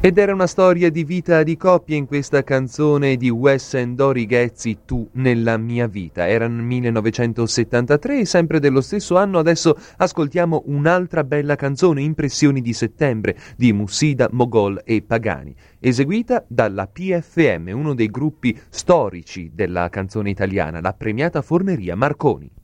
Ed era una storia di vita di coppia in questa canzone di Wes and Dori Ghezzi, Tu nella mia vita. Era nel 1973, sempre dello stesso anno. Adesso ascoltiamo un'altra bella canzone, Impressioni di settembre, di Mussida, Mogol e Pagani, eseguita dalla PFM, uno dei gruppi storici della canzone italiana, la premiata Forneria Marconi.